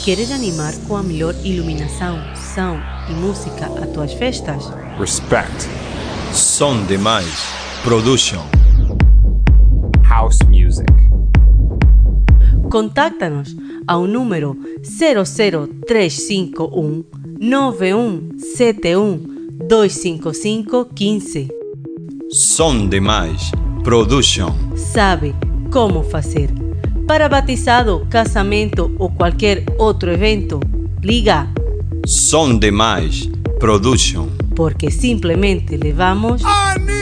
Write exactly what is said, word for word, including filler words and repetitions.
Queres animar com a melhor iluminação, som e música a tuas festas? Respect. Som Demais Production. House music. Contacta-nos ao número zero zero três cinco um nove um sete um dois cinco cinco um cinco. Som Demais Production. Sabe como fazer. Para batizado, casamento ou qualquer outro evento, liga Som Demais Production. porque simplesmente levamos A